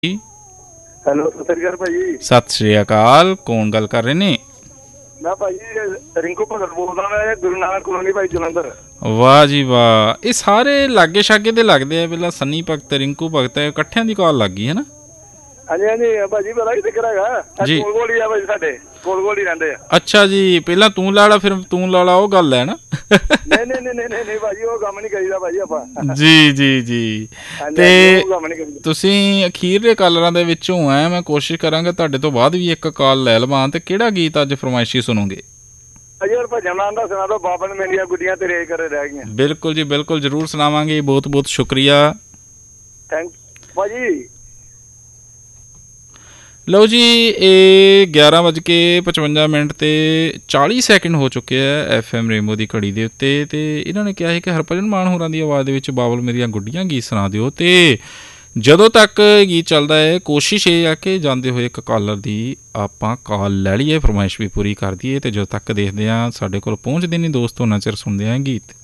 Hello, Sat Sri ਅਕਾਲ ਭਾਜੀ। ਸਤਿ ਸ਼੍ਰੀ ਅਕਾਲ। ਕੌਣ ਗੱਲ ਕਰ ਰਹੇ ਨੇ? ਮੈਂ ਭਾਜੀ ਰਿੰਕੂ ਭਗਤ ਬੋਲਦਾ, ਮੈਂ ਗੁਰੂ ਨਾਨਕ ਕਲੋਨੀ ਭਾਈ ਜਲੰਧਰ। ਵਾਹ ਜੀ ਵਾਹ, ਇਹ ਸਾਰੇ ਲਾਗੇ ਛਾਗੇ ਦੇ ਲੱਗਦੇ ਆ। ਪਹਿਲਾਂ ਸੰਨੀ ਭਗਤ, ਰਿੰਕੂ ਭਗਤ, ਇਕੱਠਿਆਂ ਦੀ ਕਾਲ ਲੱਗ ਗਈ ਹੈ ਨਾ। ਹਾਂਜੀ ਹਾਂਜੀ ਭਾਜੀ, ਪਤਾ ਕੀ ਚੱਕਰ ਹੈਗਾ, ਜੀ। ਕੋਲ ਕੋਲ ਹੀ ਆ ਭਾਜੀ, ਸਾਡੇ ਕੋਲ ਕੋਲ ਹੀ ਰਹਿੰਦੇ ਆ। ਅੱਛਾ ਜੀ, ਪਹਿਲਾਂ ਤੂੰ ਲਾ ਲਾ ਫਿਰ ਤੂੰ ਲਾ ਲਾ, ਉਹ ਗੱਲ ਹੈ ਨਾ। ਨਹੀਂ ਨਹੀਂ ਨਹੀਂ ਨਹੀਂ ਨਹੀਂ ਭਾਜੀ, ਉਹ ਕੰਮ ਨਹੀਂ ਕਰੀਦਾ ਭਾਜੀ ਆਪਾਂ। ਜੀ ਜੀ ਜੀ। ਹਾਂਜੀ ਤੇ ਹਾਂਜੀ, ਉਹ ਕੰਮ ਨਹੀਂ ਕਰੀਦਾ। ਤੁਸੀਂ ਅਖੀਰਲੇ ਕਾਲਰਾਂ ਦੇ ਵਿੱਚੋਂ ਆ। ਮੈਂ ਕੋਸ਼ਿਸ਼ ਕਰਾਂਗਾ ਤੁਹਾਡੇ ਤੋਂ ਬਾਅਦ ਵੀ ਇੱਕ ਕਾਲ ਲੈ ਲਵਾਂ। ਤੇ ਕਿਹੜਾ ਗੀਤ ਅੱਜ ਫਰਮਾਇਸ਼ੀ ਸੁਣੋਗੇ? ਭਾਜੀ ਹੋਰ ਭਜਨ ਨਾਂ ਦਾ ਸੁਣਾ ਦੋ, ਬਾਬਨ ਮੇਰੀਆਂ ਗੁੱਡੀਆਂ ਤੇਰੇ ਘਰੇ ਰਹਿ ਗਈਆਂ। ਬਿਲਕੁਲ ਜੀ ਬਿਲਕੁਲ, ਜ਼ਰੂਰ ਸੁਣਾਵਾਂਗੇ। ਬਹੁਤ ਬਹੁਤ ਸ਼ੁਕਰੀਆ। ਥੈਂਕ ਭਾਜੀ। ਲਓ ਜੀ, ਇਹ 11:55 ਤੇ 40 ਹੋ ਚੁੱਕੇ ਆ FM ਰੇਨਬੋ ਦੀ ਘੜੀ ਦੇ ਉੱਤੇ। ਤੇ ਇਹਨਾਂ ਨੇ ਕਿਹਾ ਸੀ ਕਿ ਹਰਭਜਨ ਮਾਨ ਹੋਰਾਂ ਦੀ ਆਵਾਜ਼ ਦੇ ਵਿੱਚ ਬਾਬਲ ਮੇਰੀਆਂ ਗੁੱਡੀਆਂ ਗੀਤ ਸੁਣਾ ਦਿਓ। ਤੇ ਜਦੋਂ ਤੱਕ ਗੀਤ ਚੱਲਦਾ ਹੈ, ਕੋਸ਼ਿਸ਼ ਇਹ ਆ ਕਿ ਜਾਂਦੇ ਹੋਏ ਇੱਕ ਕਾਲਰ ਦੀ ਆਪਾਂ ਕਾਲ ਲੈ ਲਈਏ, ਫਰਮਾਇਸ਼ ਵੀ ਪੂਰੀ ਕਰ ਦਈਏ। ਤੇ ਜਦੋਂ ਤੱਕ ਦੇਖਦੇ ਹਾਂ ਸਾਡੇ ਕੋਲ ਪਹੁੰਚਦੇ ਨਹੀਂ ਦੋਸਤ, ਉਹਨਾਂ ਚਿਰ ਸੁਣਦੇ ਹਾਂ ਗੀਤ।